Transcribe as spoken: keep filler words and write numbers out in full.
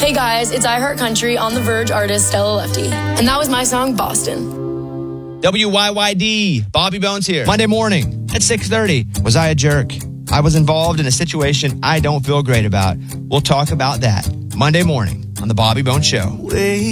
Hey guys, it's I Heart Country on The Verge artist Stella Lefty. And that was my song, Boston. W Y Y D, Bobby Bones here. Monday morning at six thirty. Was I a jerk? I was involved in a situation I don't feel great about. We'll talk about that Monday morning on The Bobby Bones Show.